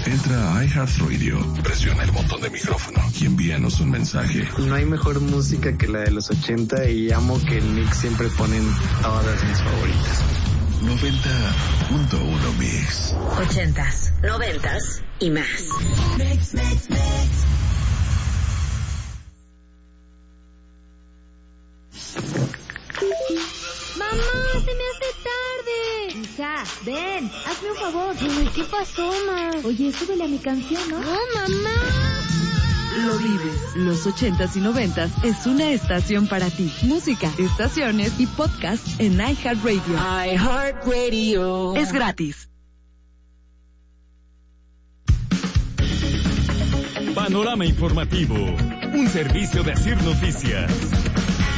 Entra a iHeartRadio, presiona el botón de micrófono y envíanos un mensaje. No hay mejor música que la de los 80 y amo que en Mix siempre ponen todas mis favoritas. 90.1 Mix. 80s, 90s y más. Mix. ¡Mamá, se me hace tarde! Hija, ven, hazme un favor. Ay, ¿qué pasó, ma? Oye, súbele a mi canción, ¿no? ¡No, mamá! Lo vives. Los 80s y 90s es una estación para ti. Música, estaciones y podcasts en iHeartRadio. iHeartRadio. Es gratis. Panorama informativo. Un servicio de Asir Noticias.